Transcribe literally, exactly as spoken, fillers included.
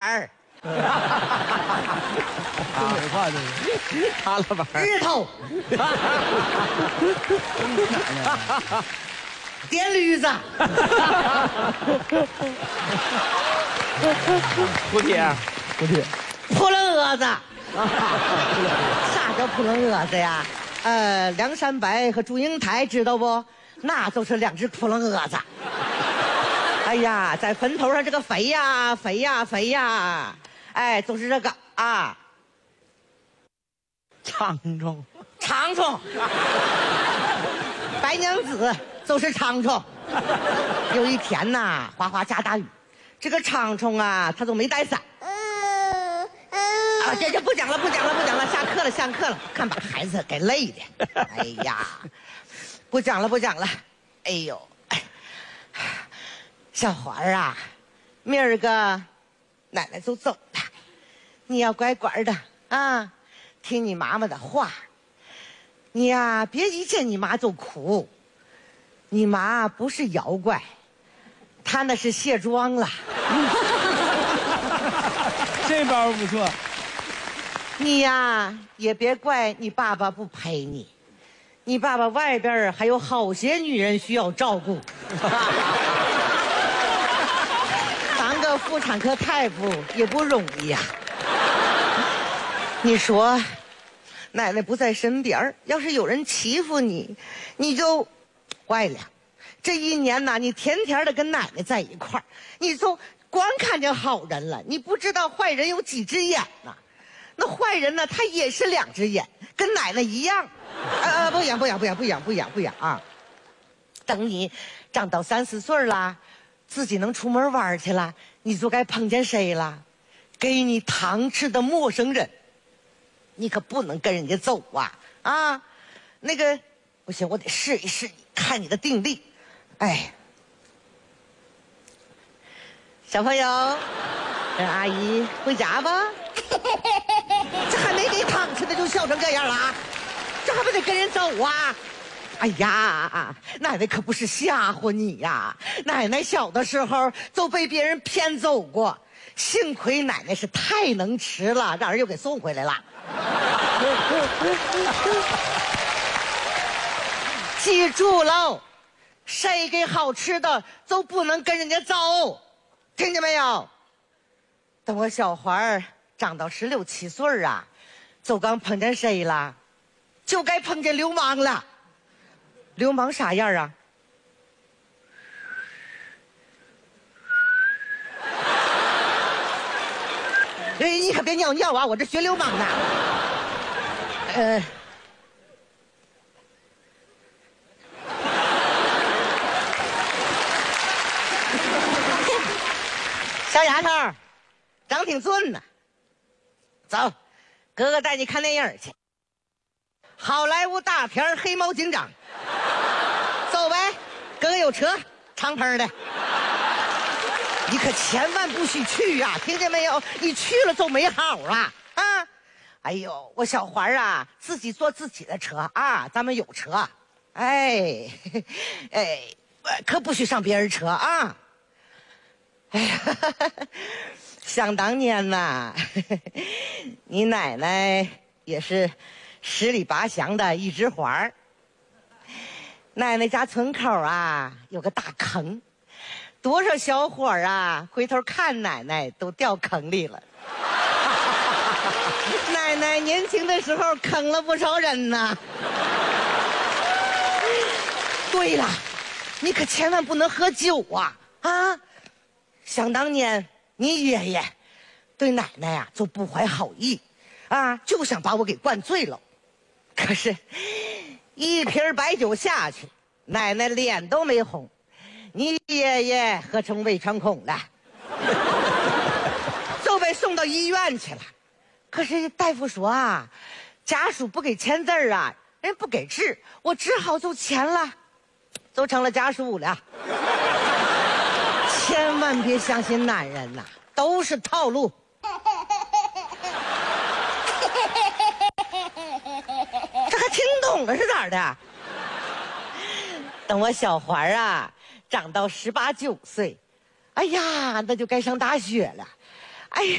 儿。 东北话这是塌了板儿。 日头。电驴子。 蝴蝶，蝴蝶。 扑棱蛾子。啥叫扑棱蛾子呀？呃，梁山伯和祝英台知道不？那就是两只扑棱蛾子。哎呀，在坟头上这个飞呀飞呀飞呀，哎，就是这个啊， 长虫， 长虫。白娘子就是长虫。有一天呐，哗哗下大雨，这个长虫啊，他都没带伞。啊，这这不讲了，不讲了，不讲了，下课了，下课了，看把孩子给累的。哎呀，不讲了，不讲了。哎呦，小花儿啊，明儿个奶奶就走了，你要乖乖的啊，听你妈妈的话。你呀，别一见你妈就哭，你妈不是妖怪，她那是卸妆了。 这包不错。 你呀，也别怪你爸爸不陪你，你爸爸外边还有好些女人需要照顾。当个妇产科大夫也不容易呀。你说，奶奶不在身边，要是有人欺负你，你就坏了。这一年呐，你天天的跟奶奶在一块儿，你就光看见好人了，你不知道坏人有几只眼呢。那坏人呢，他也是两只眼，跟奶奶一样。呃，不一样，不一样，不一样，不一样，不一样，不一样啊！等你长到三四岁啦，自己能出门玩去了，你就该碰见谁了？给你糖吃的陌生人，你可不能跟人家走啊！啊，那个不行，我得试一试，看你的定力。哎，小朋友，跟阿姨回家吧。这还没给糖吃的就笑成这样了啊！这还不得跟人走啊？哎呀，奶奶可不是吓唬你呀！奶奶小的时候都被别人骗走过，幸亏奶奶是太能吃了，让人又给送回来了。记住喽，谁给好吃的就不能跟人家走，听见没有？等我小花儿长到十六七岁啊，就刚碰见谁了？就该碰见流氓了。流氓啥样啊？哎，你可别尿尿啊！我这学流氓呢。呃，小丫头，长挺俊呢。走，哥哥带你看电影去。好莱坞大片《黑猫警长》。走呗，哥哥有车，敞篷的。你可千万不许去呀、啊，听见没有？你去了就没好了啊！哎呦，我小花啊，自己坐自己的车啊，咱们有车。哎，哎，可不许上别人车啊！哎呀，想当年呐，你奶奶也是十里八乡的一枝花。奶奶家村口啊有个大坑，多少小伙啊回头看奶奶都掉坑里了。奶奶年轻的时候坑了不少人呢。对了，你可千万不能喝酒啊啊！想当年你爷爷对奶奶啊就不怀好意啊，就想把我给灌醉了。可是一瓶白酒下去，奶奶脸都没红，你爷爷喝成胃穿孔了，就被送到医院去了。可是大夫说啊，家属不给签字啊，人不给治，我只好就签了，就成了家属了。千万别相信男人呐、啊，都是套路。这还听懂了是咋的？等我小花啊长到十八九岁，哎呀，那就该上大学了。哎呀，